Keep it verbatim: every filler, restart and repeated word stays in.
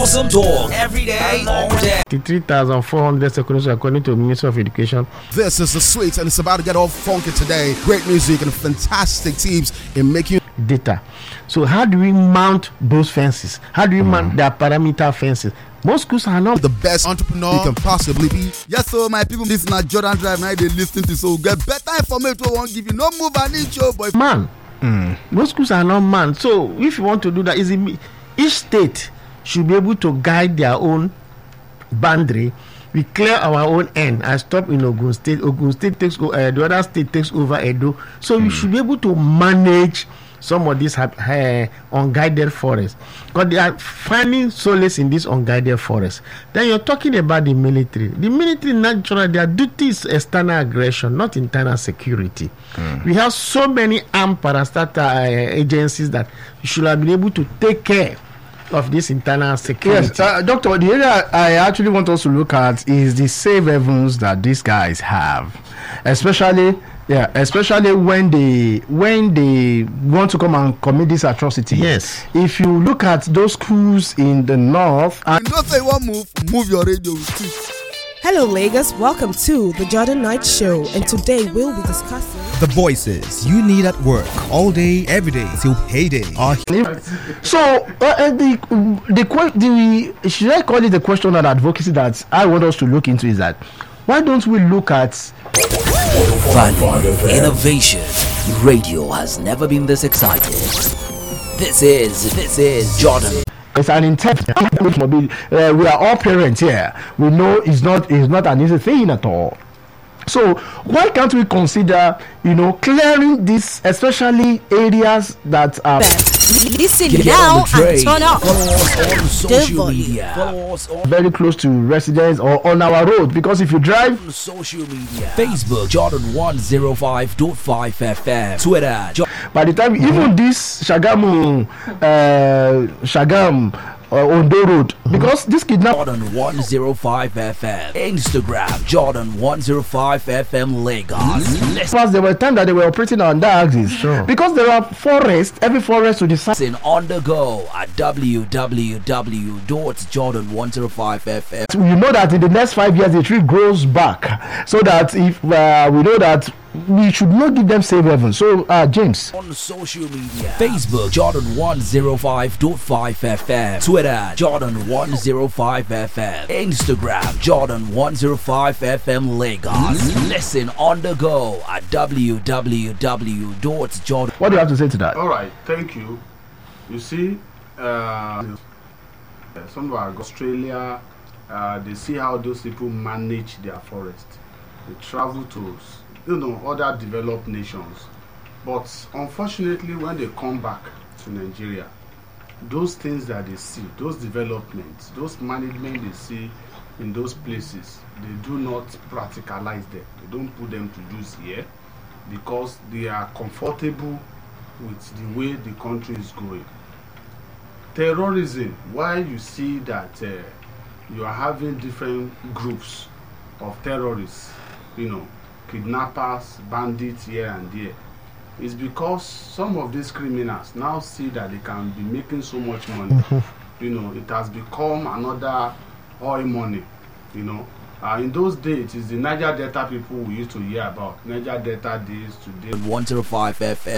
Awesome talk every day, all day. three thousand four hundred seconds according to the Ministry of Education. This is the Sweet, and it's about to get all funky today. Great music and fantastic teams in making data. So how do we mount those fences? How do we mm. mount their parameter fences? Most schools are not the best entrepreneur you can possibly be. Yes, so my people, this is not Jordan Drive. Now they listen to so get better information. Won't give you no move an inch, oh boy. Man, mm. most schools are not manned. So if you want to do that, is it, each state should be able to guide their own boundary. We clear our own end and stop in Ogun State. Ogun State takes uh, the other state takes over Edo. So mm. we should be able to manage some of these uh, unguided forests, because they are finding solace in this unguided forest. Then you're talking about the military. The military, naturally, their duty is external aggression, not internal security. Mm. We have so many armed parastatal uh, agencies that you should have been able to take care of this internal security. Yes, uh, Doctor, the area I actually want us to look at is the safe havens that these guys have, especially. Yeah, especially when they when they want to come and commit this atrocity. Yes. If you look at those schools in the north, and you don't say one move, move your radio with it. Hello, Lagos. Welcome to the Jordan Knight Show, and today we'll be discussing the voices you need at work all day, every day till payday. Are so uh, the the the should I call it the question and advocacy that I want us to look into is that why don't we look at value, innovation? Radio has never been this excited. This is this is Jordan. It's an intent. Uh, we are all parents here. We know it's not it's not an easy thing at all. So why can't we consider, you know, clearing these, especially areas that are. Listen Get now and turn up. Follow us on social media. Follow us on very close to residents or on our road, because if you drive on social media, Facebook Jordan one oh five point five F M, Twitter. Jo- By the time mm-hmm. even this Shagamu, uh, Shagam. Uh, Ondo Road, because this kidnap Jordan one oh five F M, Instagram Jordan one oh five F M Lagos. Mm-hmm. There were times that they were operating on that axis, sure. Because there are forests, every forest to decide. Listen on the go at w w w dot jordan one oh five F M. You know that in the next five years the tree grows back, so that if uh, we know that we should not give them safe haven. So, uh, James. On social media, Facebook Jordan one oh five point five F M, Twitter Jordan one oh five F M, Instagram Jordan one oh five F M Lagos. Mm-hmm. Listen on the go at w w w dot jordan. What do you have to say to that? All right, thank you. You see, uh, some of our Australia, uh, they see how those people manage their forest. They travel to, you know, other developed nations, but unfortunately when they come back to Nigeria, those things that they see, those developments, those management they see in those places, they do not practicalize them. They don't put them to use here because they are comfortable with the way the country is going. Terrorism, why you see that uh, you are having different groups of terrorists, you know, kidnappers, bandits here and there, is because some of these criminals now see that they can be making so much money. Mm-hmm. You know, it has become another oil money. You know, uh, in those days, it is the Niger Delta people we used to hear about. Niger Delta days today. one oh five F M.